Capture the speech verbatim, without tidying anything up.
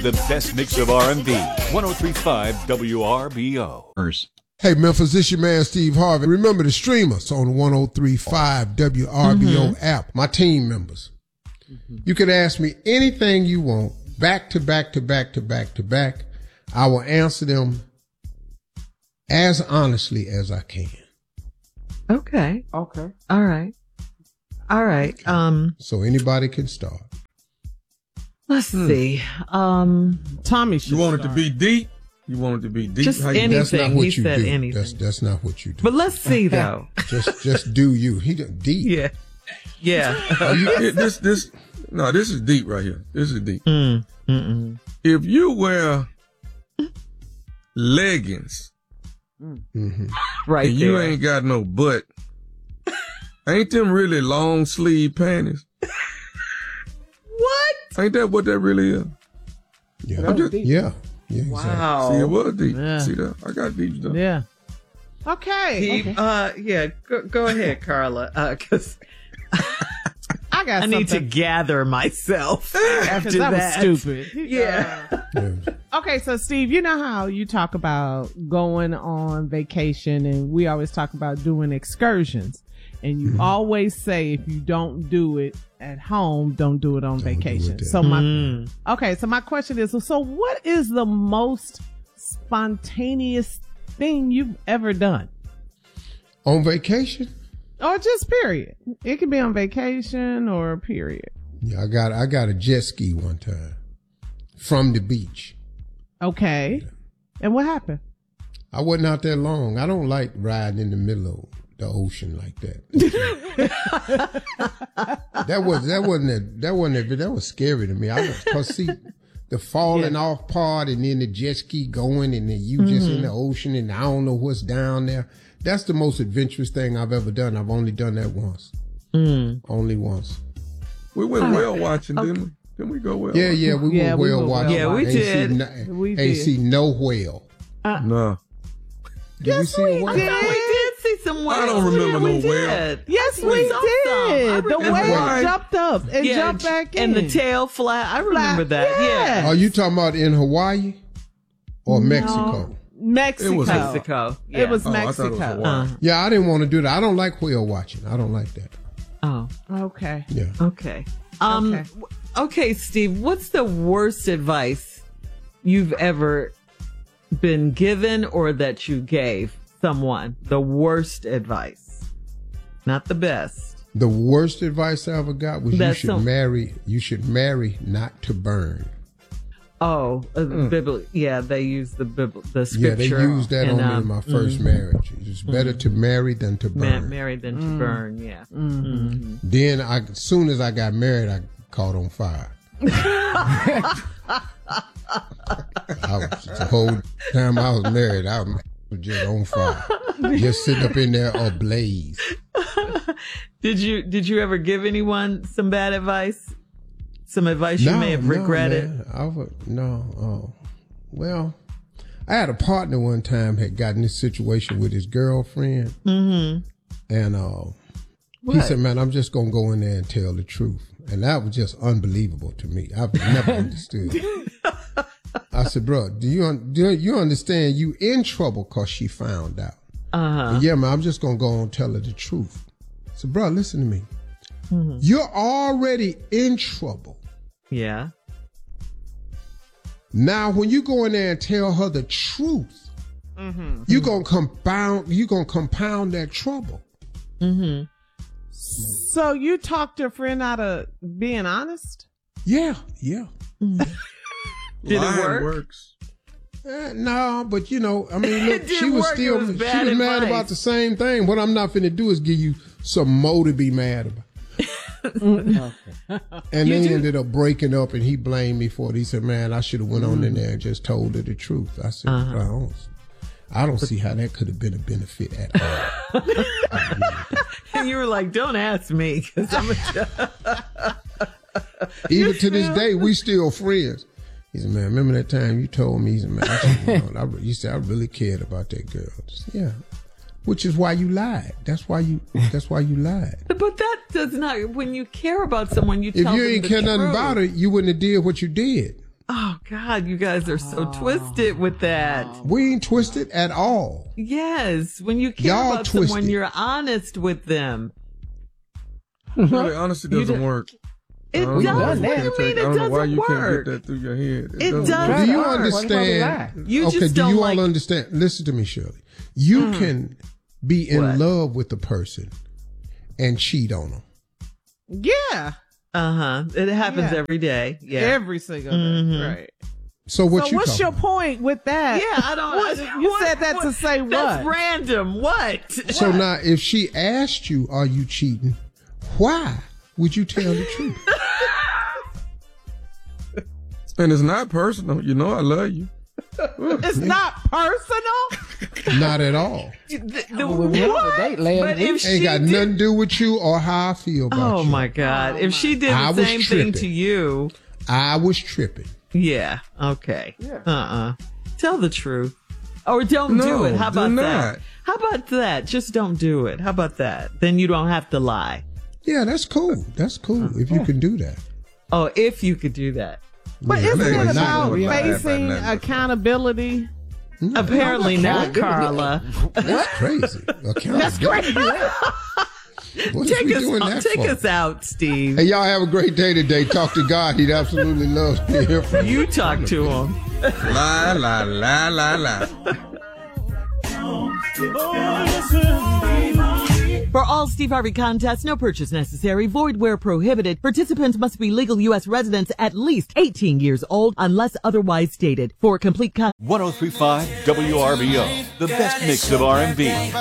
The best mix of R and B. one oh three point five W R B O. Hey, Memphis, this your man, Steve Harvey. Remember to stream us on one oh three point five W R B O mm-hmm. app. My team members. Mm-hmm. You can ask me anything you want, back to back to back to back to back. I will answer them as honestly as I can. Okay. Okay. All right. All right. Okay. Um. So anybody can start. Let's hmm. see. Um. Tommy should You want start. it to be deep? You want it to be deep? Just How you- anything. That's not what he you said do. anything. That's that's not what you do. But let's see though. just just do you. He done deep. Yeah. Yeah. you, it, this this no, this is deep right here. This is deep. Mm. Mm-mm. If you wear leggings Mm-hmm. Right and there. you ain't got no butt, ain't them really long sleeve panties? What? Ain't that what that really is? Yeah. I'm just- yeah. Yeah. Wow. See, it was deep. Yeah. See that? I got deep stuff. Yeah. Okay. He, okay. uh, yeah. Go, go ahead, Carla. Uh, cause I got I something. need to gather myself after that, that. was stupid. Yeah. Yeah. Okay, so Steve, you know how you talk about going on vacation, and we always talk about doing excursions, and you Mm-hmm. always say if you don't do it at home, don't do it on Don't do vacation. it there. So my Mm. okay, so my question is, so what is the most spontaneous thing you've ever done, On vacation? or just period? It can be on vacation or period. Yeah, I got I got a jet ski one time from the beach. Okay, and what happened? I wasn't out there long. I don't like riding in the middle of the ocean like that. that was that wasn't a, that wasn't a, that was scary to me. I was cause see the falling Yeah. off part, and then the jet ski going, and then you just in the ocean, and I don't know what's down there. That's the most adventurous thing I've ever done. I've only done that once. Mm. Only once. We went Oh, whale watching, okay. didn't we? Didn't we go whale Yeah, watching? yeah, we Yeah, went we whale went watching. Yeah, we Ain't see did. no- We ain't did. see no whale. No. Did Yes, we see we a whale? did. I thought we did see some whales. I don't remember We no whale. did. Yes, We we saw some. I did. The remember whale that. jumped up and Yeah, jumped back in. and the tail flat. I remember that. Yeah. Yeah. Are you talking about in Hawaii or Mexico? Mexico. It was Mexico. Yeah. It was Oh, I thought it Mexico. was Hawaii. Uh, Yeah, I didn't want to do that. I don't like whale watching. I don't like that. oh. Okay. Yeah. Okay. Um. Okay. w- Okay, Steve. What's the worst advice you've ever been given, or that you gave someone? The worst advice, not the best. The worst advice I ever got was That's you should some- marry. You should marry not to burn. Oh, uh, Bible. Yeah, they use the Bible, the Yeah, they scripture. used that and, on me um, in my first marriage. It's better to marry than to ma- burn. married than to burn. Yeah. Mhm. Then, I, as soon as I got married, I caught on fire. I was, the whole time I was married, I was just on fire, just sitting up in there ablaze. Did you Did you ever give anyone some bad advice? Some advice you No, may have no, regretted? man. I would, no. Oh, well, I had a partner one time had gotten this situation with his girlfriend, Mm-hmm. and uh, he What? said, "Man, I'm just gonna go in there and tell the truth." And that was just unbelievable to me. I've never understood. I said, "Bro, do you un- do you understand? You in trouble because she found out." Uh-huh. Yeah, man, I'm just gonna go and tell her the truth. I said, "Bro, listen to me. Mm-hmm. You're already in trouble. Yeah. Now, when you go in there and tell her the truth, you're gonna compound. You're gonna compound that trouble." Mm-hmm. So you talked your friend out of being honest? Yeah, yeah. Did it Lying work? works. Eh, no, but you know, I mean, It look, didn't she was work. It still was she bad was mad advice. about the same thing. What I'm not finna do is give you some more to be mad about. And You they do- ended up breaking up, and he blamed me for it. He said, "Man, I should have went on in there and just told her the truth." I said, Uh-huh. "I don't, I don't see how that could have been a benefit at all." And you were like, "Don't ask me, because I'm a." Even to this day, we still friends. He said, "Man, remember that time you told me?" He said, "Man, I should have known. I, you said I really cared about that girl." I said, yeah, which is why you lied. That's why you. That's why you lied. But that does not. When you care about someone, you If tell you them ain't the care nothing truth. about it, you wouldn't have did what you did. Oh God, you guys are so twisted with that. We ain't twisted at all. Yes, when you care Y'all about twisted. someone, you're honest with them. Really, honesty You doesn't do- work. It I don't does. know why What you do you can't mean take- it I don't know why doesn't you can't work? get that through your head. It doesn't does. work. Do you work. understand? You okay, just do don't you like- all understand? Listen to me, Shirley. You can be in What? love with the person and cheat on them. Yeah. Uh huh. It happens Yeah. every day. Yeah. Every single Mhm. day. Right. So what so you what's talking your about? point with that? Yeah, I don't. What- I- you what- said that what- to say what? That's random. What? So now, if she asked you, "Are you cheating?" Why would you tell the truth? And it's not personal. You know I love you. It's not personal. Not at all. The, the, Well, we went on a date last But week. if she Ain't got did- nothing to do with you or how I feel about Oh you. my God! if she did I the was same tripping. thing to you, I was tripping. yeah. Okay. Uh. uh Tell the truth, or don't do No, it. How do about not. that? How about that? Just don't do it. How about that? Then you don't have to lie. Yeah, that's cool. That's cool if you can do that. Oh, if you could do that. But Yeah, isn't that it ain't about nothing. facing Nothing. accountability? Apparently not, Carla. That's crazy. That's crazy. What is Take we us, doing out, that take for? us out, Steve. Hey, y'all have a great day today. Talk to God. He'd absolutely love to hear from you. You talk to him. La, la, la, la, la. For all Steve Harvey contests, no purchase necessary, void where prohibited. Participants must be legal U S residents at least eighteen years old unless otherwise stated. For complete con- one oh three point five W R B O, the best mix of R and B.